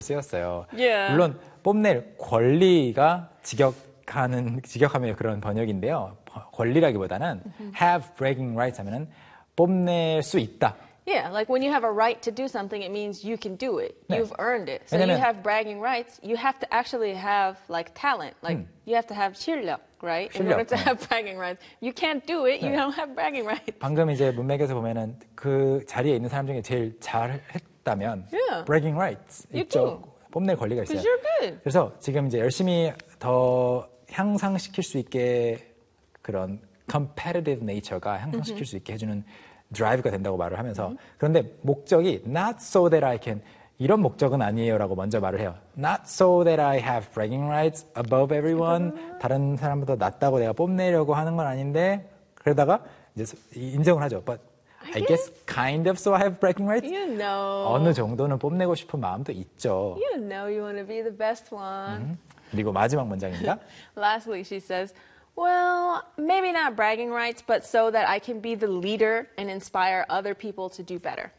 쓰였어요. Yeah. 물론 뽐낼 권리가 직역하면 그런 번역인데요. 권리라기보다는 have bragging rights 하면은 뽐낼 수 있다. Yeah, like when you have a right to do something, it means you can do it. 네. You've earned it. So you have bragging rights. You have to actually have like talent. Like you have to have 실력, right? In order to have bragging rights. You can't do it. You don't have bragging rights. 방금 이제 문맥에서 보면은 그 자리에 있는 사람 중에 제일 잘했다면 bragging rights 있죠. 뽐낼 권리가 있어요. You're good. 그래서 지금 이제 열심히 더 향상시킬 수 있게 그런 competitive nature가 향상시킬 수 있게 해주는 drive가 된다고 말을 하면서 그런데 목적이 not so that I can 이런 목적은 아니에요라고 먼저 말을 해요. Not so that I have bragging rights above everyone. 다른 사람보다 낫다고 내가 뽐내려고 하는 건 아닌데 그러다가 이제 인정을 하죠. But I guess kind of so I have bragging rights. You know. 어느 정도는 뽐내고 싶은 마음도 있죠. You know you want to be the best one. 그리고 마지막 문장입니다. Lastly, she says, well, maybe not bragging rights, but so that I can be the leader and inspire other people to do better.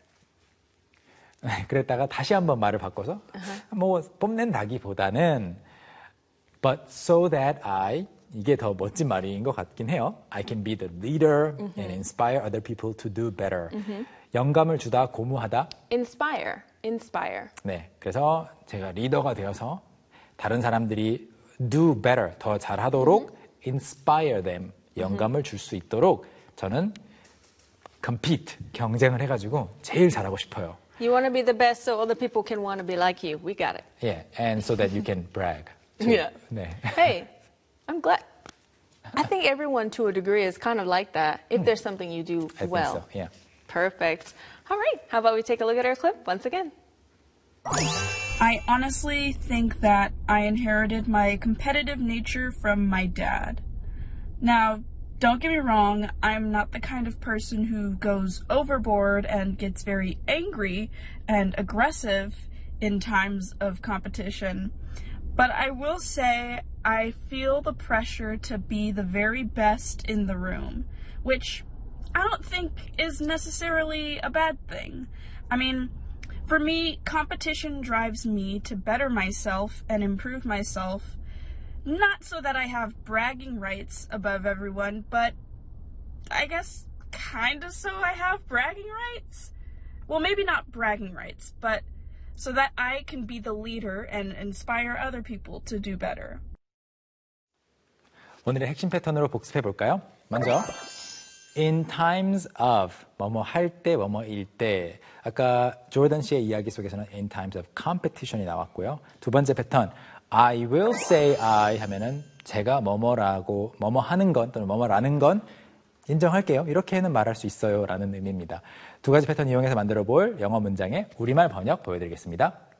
그랬다가 다시 한번 말을 바꿔서 뭐 뽐낸다기보다는 but so that I 이게 더 멋진 말인 것 같긴 해요. I can be the leader and inspire other people to do better. 영감을 주다, 고무하다. Inspire. 네, 그래서 제가 리더가 되어서 다른 사람들이 do better, 더 잘하도록 inspire them, 영감을 줄 수 있도록 저는 compete, 경쟁을 해가지고 제일 잘하고 싶어요. You want to be the best so other people can want to be like you. We got it. Yeah, and so that you can brag. Too. Yeah. 네. Hey, I'm glad. I think everyone to a degree is kind of like that if there's something you do I well. think so, yeah. Perfect. All right, how about we take a look at our clip once again? I honestly think that I inherited my competitive nature from my dad. Now, don't get me wrong, I'm not the kind of person who goes overboard and gets very angry and aggressive in times of competition. But I will say I feel the pressure to be the very best in the room, which I don't think is necessarily a bad thing. I mean, for me, competition drives me to better myself and improve myself, not so that I have bragging rights above everyone, but I guess kind of so I have bragging rights? Well, maybe not bragging rights, but so that I can be the leader and inspire other people to do better. 오늘의 핵심 패턴으로 복습해 볼까요? 먼저 in times of 뭐뭐 할 때, 뭐뭐일 때. 아까 조던 씨의 이야기 속에서는 in times of competition이 나왔고요. 두 번째 패턴 I will say I 하면은 제가 뭐뭐라고 뭐뭐 하는 건 또는 뭐뭐라는 건 인정할게요. 이렇게는 말할 수 있어요 라는 의미입니다. 두 가지 패턴 이용해서 만들어 볼 영어 문장의 우리말 번역 보여드리겠습니다.